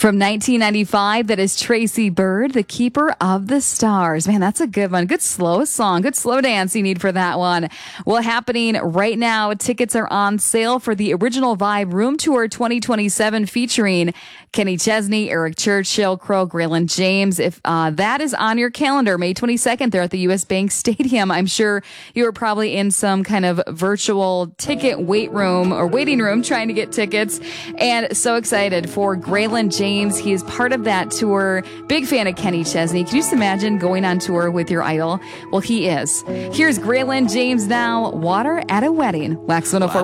From 1995, that is Tracy Byrd, The Keeper of the Stars. Man, that's a good one. Good slow song. Good slow dance you need for that one. Well, happening right now, tickets are on sale for the Original Vibe Room Tour 2027 featuring Kenny Chesney, Eric Churchill, Crow, Graylin James. If that is on your calendar, May 22nd, they're at the U.S. Bank Stadium. I'm sure you are probably in some kind of virtual ticket waiting room trying to get tickets. And so excited for Graylin James. He is part of that tour. Big fan of Kenny Chesney. Can you just imagine going on tour with your idol? Well, he is. Here's Graylin James now, Water at a Wedding. Wax 104.